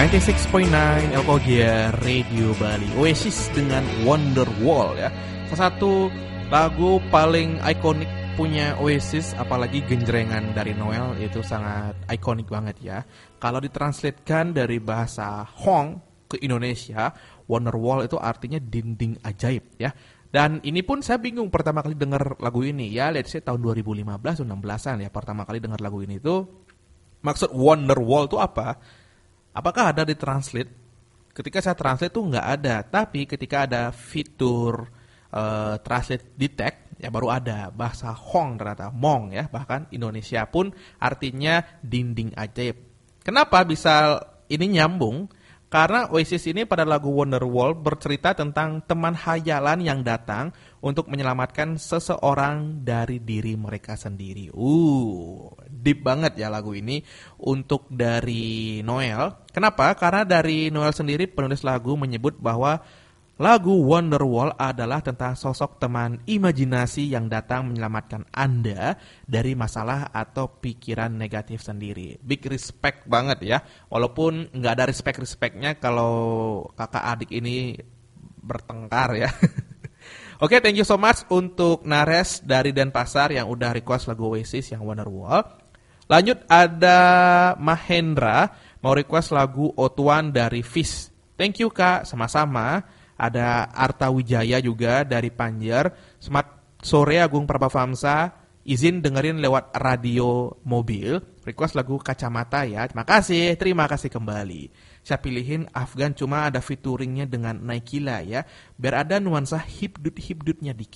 96.9 Elkogia Radio Bali. Oasis dengan Wonderwall ya. Salah satu lagu paling ikonik punya Oasis, apalagi genjrengan dari Noel itu sangat ikonik banget ya. Kalau ditranslatekan dari bahasa Hong ke Indonesia, Wonderwall itu artinya dinding ajaib ya. Dan ini pun saya bingung pertama kali dengar lagu ini ya, let's say tahun 2015 atau 16-an ya, pertama kali dengar lagu ini itu maksud Wonderwall itu apa? Apakah ada di translate? Ketika saya translate tuh nggak ada, tapi ketika ada fitur translate detect ya baru ada bahasa Hong ternyata Mong ya, bahkan Indonesia pun artinya dinding ajaib. Kenapa bisa ini nyambung? Karena Oasis ini pada lagu Wonderwall bercerita tentang teman hayalan yang datang untuk menyelamatkan seseorang dari diri mereka sendiri. Deep banget ya lagu ini untuk dari Noel. Kenapa? Karena dari Noel sendiri penulis lagu menyebut bahwa lagu Wonderwall adalah tentang sosok teman imajinasi yang datang menyelamatkan Anda dari masalah atau pikiran negatif sendiri. Big respect banget ya. Walaupun nggak ada respect-respectnya kalau kakak adik ini bertengkar ya. Oke, thank you so much untuk Nares dari Denpasar yang udah request lagu Oasis yang Wonderwall. Lanjut ada Mahendra mau request lagu Otuan dari Fish. Thank you Kak, sama-sama. Ada Arta Wijaya juga dari Panjer. Selamat sore Agung Prabhavamsa. Izin dengerin lewat radio mobil. Request lagu Kacamata ya. Terima kasih kembali. Saya pilihin Afgan cuma ada featuringnya dengan Naikila ya. Biar ada nuansa hipdut-hipdutnya dikit.